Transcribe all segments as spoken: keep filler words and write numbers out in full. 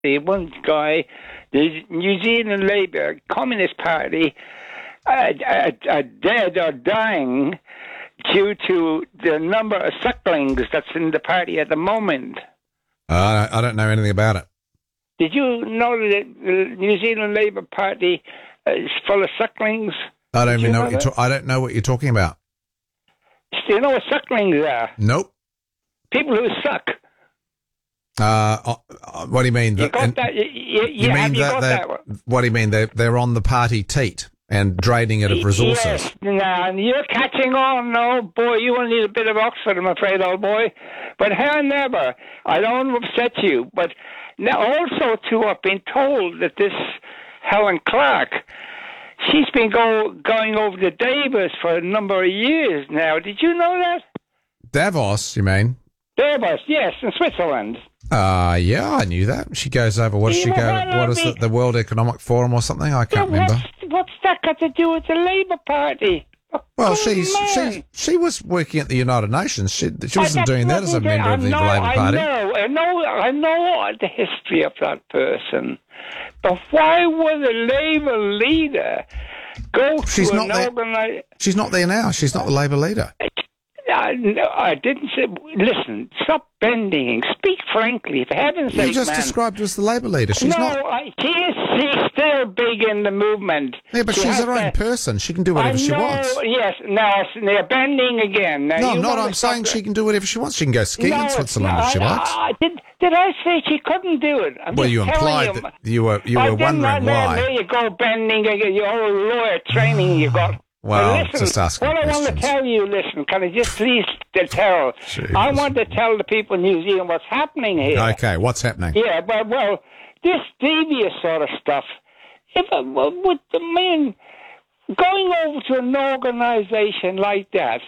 the one guy, the New Zealand Labour Communist Party, are, are, are dead or dying due to the number of sucklings that's in the party at the moment. Uh, I don't know anything about it. Did you know that the New Zealand Labour Party is full of sucklings? I don't Did even you know, what you're ta- I don't know what you're talking about. Do you know what sucklings are? Nope. People who suck. Uh, uh, what do you mean? You That- got and- that? You, you, you have mean you that, got that, that? what do you mean? They're, they're on the party teat and draining it of resources. Yes, now, you're catching on. No, boy, you will need a bit of Oxford, I'm afraid, old boy. But hell never. I don't want to upset you. But now also, too, I've been told that this Helen Clark, she's been go, going over to Davos for a number of years now. Did you know that? Davos, you mean? Davos, yes, in Switzerland. Uh, yeah, I knew that. She goes over, what does she go, Yeah, what is it, the World Economic Forum or something? I can't Yeah, remember. What's, what's that got to do with the Labour Party? Oh, Well, good she's man. she she was working at the United Nations. She she I- wasn't that's doing that as a nothing to- member I of the know, Labour Party. I know, I know, I know the history of that person. But why would a Labour leader go She's to not an there. organi- She's not there now. She's not the Labour leader. I, no, I didn't say. Listen, stop bending. Speak frankly, for heaven's You sake, just man. described her as the Labour leader. She's no, not. I, she is, she's still big in the movement. Yeah, but She she's has her own that- person. She can do whatever I she know, wants. Yes, now they're bending again. Now, No, you not. wanna I'm stop saying the- she can do whatever she wants. She can go skiing No, in it's Switzerland not. if she I- likes. I- did, did I say she couldn't do it? I'm Well, just you telling implied you. that you were you I were didn't, wondering there, why. There you go, bending again. Your whole lawyer training you got. Well, But listen, just asking what I want to questions. tell you, listen, can I just please to tell? Jesus. I want to tell the people in New Zealand what's happening here. Okay, what's happening? Yeah, but, well, this devious sort of stuff, if it, well, would the man going over to an organisation like that,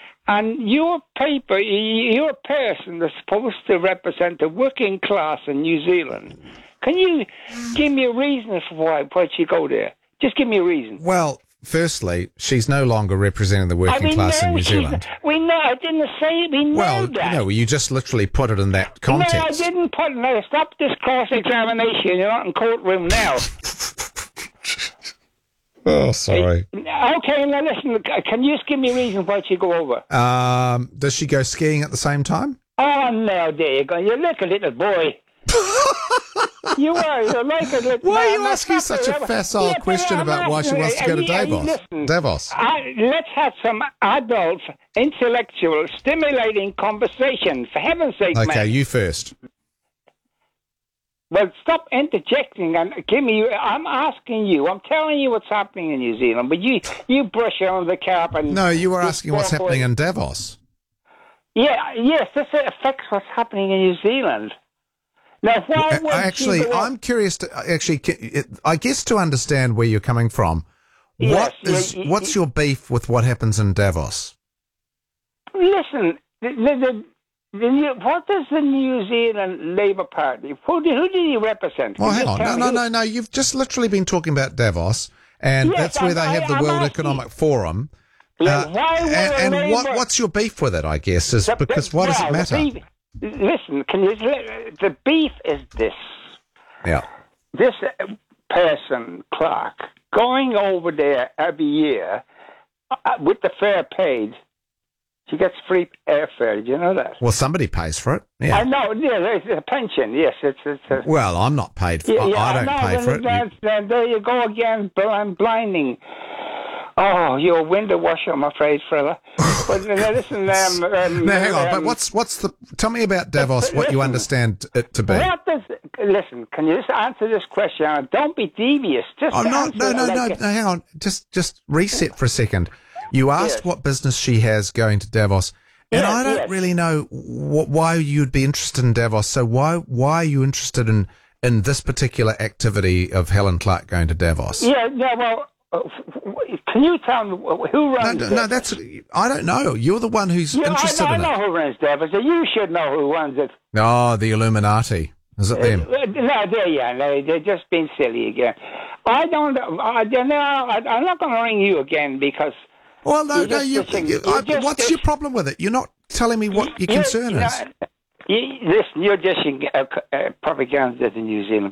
and your paper, your person that's supposed to represent the working class in New Zealand, can you give me a reason for why, why you go there? Just give me a reason. Well, firstly, she's no longer representing the working I mean, class no, in New she's- Zealand. We know, I didn't say we know Well, that. no, you just literally put it in that context. No, I didn't put. No, stop this cross-examination. You're not in courtroom now. Oh, sorry. Okay, now listen. Can you just give me a reason why you go over? Um, does she go skiing at the same time? Oh, now there you go. You look a little boy. You are. You're like a little. Why are no, you no, asking stop such it. a facile Yeah, but question I'm about why she wants to go to asking- uh, Davos? listen, Davos. I, let's have some adult, intellectual, stimulating conversation. For heaven's sake, Okay, man. you first. Well, stop interjecting and give me. I'm asking you. I'm telling you what's happening in New Zealand, but you you brush it under the carpet. And No, you were this asking what's poor boy- happening in Davos. Yeah, yes, this affects what's happening in New Zealand. Now, why would Actually, you go I'm curious to actually, I guess, to understand where you're coming from. What Yes, is yeah, y- what's your beef with what happens in Davos? Listen, the, the, the, the new, what is the New Zealand Labour Party? Who, do- who did he represent? Well, Can hang you on, tell no, me no, who- no, no. You've just literally been talking about Davos, and Yes, that's where they I'm- have the I- I'm World asking- Economic Forum. Yeah, Uh, why would a and and what, Labour- what's your beef with it, I guess, is The- because the- what does well, it the matter? beef- listen, can you? The beef is this. Yeah. This uh, person, Clark, going over there every year uh, with the fare paid, she gets free airfare. Did you know that? Well, somebody pays for it. I Yeah. know. Yeah, it's a pension. Yes, it's it's. A, Well, I'm not paid for yeah, it. yeah, I don't know, pay then for it. that's- then there you go again. But I'm blinding. Oh, you're a window washer, I'm afraid, fella. But uh, listen, um, um, Now, hang on, but um, what's what's the? Tell me about Davos. What you listen, understand it to be? What does? Listen, can you just answer this question? Don't be devious. Just I'm not. answer No, it no, no, like- no. Hang on. Just just reset for a second. You asked Yes. what business she has going to Davos, and Yes, I don't yes. really know wh- why you'd be interested in Davos. So why why are you interested in in this particular activity of Helen Clark going to Davos? Yeah, yeah. Well, uh, f- f- can you tell me wh- who No, runs? no, it? no, that's I don't know. You're the one who's Yeah, interested I, in I know it. who runs Davos. So you should know who runs it. Oh, the Illuminati. Is it them? Uh, No, there you are. No, they're just being silly again. I don't. I don't know. I, I'm not going to ring you again because. Well, no, You're no. just You, dishing- you, you're I, just what's dish- your problem with it? You're not telling me what your You- concern you know, is. You, listen, you're just uh, uh, propaganda to New Zealand